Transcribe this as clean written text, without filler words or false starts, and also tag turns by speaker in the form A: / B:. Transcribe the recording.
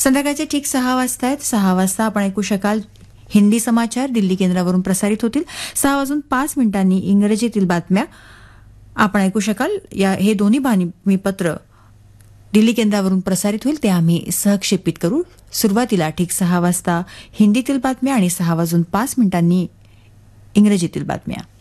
A: संध्याकाळचे ठीक 6 वाजता आहेत. 6 वाजता आपण ऐकू शकाल हिंदी समाचार दिल्ली केंद्रावरून प्रसारित होतील. 6:05 इंग्रजीतील बातम्या आपण ऐकू शकाल. हे दोन्ही बातमीपत्र दिल्ली केंद्रावरून प्रसारित होईल ते आम्ही सहक्षेपित करू. सुरुवातीला ठीक 6 वाजता हिंदीतील बातम्या आणि 6:05 इंग्रजीतील बातम्या.